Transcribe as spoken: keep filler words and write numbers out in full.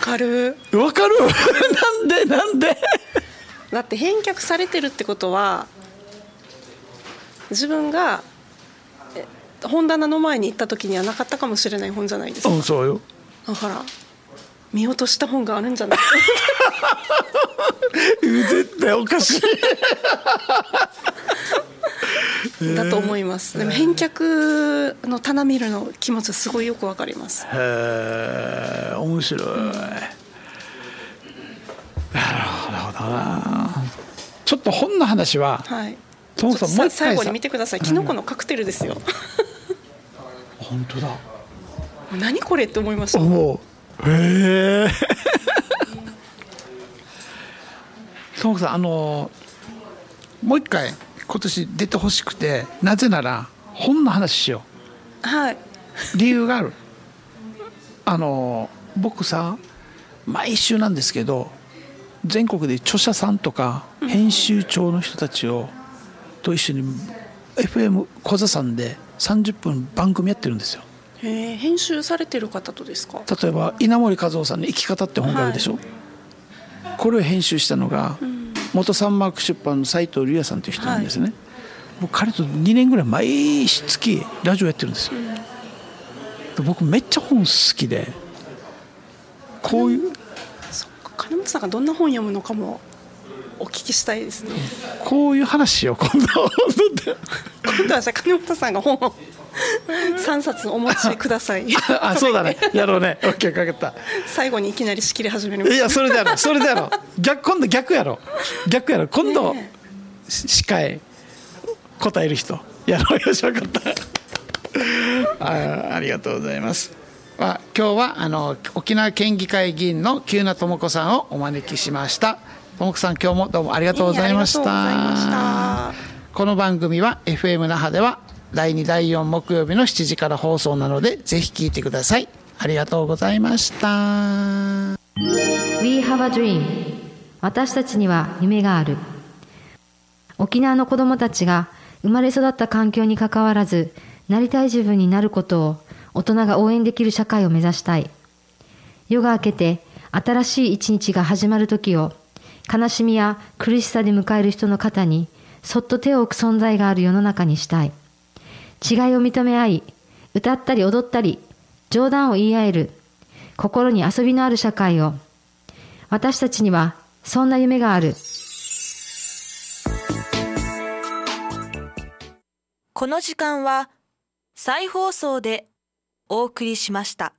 かるわかるなんでなんでだって返却されてるってことは自分が本棚の前に行った時にはなかったかもしれない本じゃないですか。 うん、そうよ。 だから見落とした本があるんじゃない絶対おかしいだと思います。でも返却の棚見るの気持ちはすごいよくわかります。 へえ、面白い、うん、なるほどな。ちょっと本の話は、 はい、 ともさんもう一回最後に見てください。キノコのカクテルですよ、 うん、本当だ。 何これって思いました。 もうへえともさん、あのもう一回今年出てほしくて、なぜなら本の話しよう。はい。 理由がある。あの僕さ、毎週なんですけど、全国で著者さんとか編集長の人たちをと一緒に エフエム 小座さんでさんじゅっぷん番組やってるんですよ。 へえ、編集されてる方とですか。 例えば稲森和夫さんの生き方って本があるでしょ、はい、これを編集したのが、うん、元サンマーク出版の斉藤龍也さんという人なんですね、はい、僕彼とにねんぐらい毎月ラジオやってるんですよ、うん、僕めっちゃ本好きで、こういう、 そっか、金本さんがどんな本読むのかもお聞きしたいですね。 こういう話を今度今度はじゃあ金本さんが本をさんさつお持ちくださいあ、そうだね、やろうね。オッケー、かけた。 最後にいきなり仕切り始める。 いや、それでやろう、それでやろう。逆、今度逆やろう、逆やろう。今度、ね、司会答える人やろうよ。し分かったあ, ありがとうございます。あ、今日はあの沖縄県議会議員の喜納智子さんをお招きしました。智子さん、今日もどうもありがとうございました。 ありがとうございました。 この番組は エフエム 那覇ではだいにだいよん木曜日のしちじから放送なので、ぜひ聞いてください。ありがとうございました。 We have a dream。 私たちには夢がある。沖縄の子どもたちが生まれ育った環境にかかわらず、なりたい自分になることを大人が応援できる社会を目指したい。夜が明けて新しい一日が始まる時を、悲しみや苦しさで迎える人の肩にそっと手を置く存在がある世の中にしたい。違いを認め合い、歌ったり踊ったり、冗談を言い合える、心に遊びのある社会を。私たちにはそんな夢がある。 この時間は再放送でお送りしました。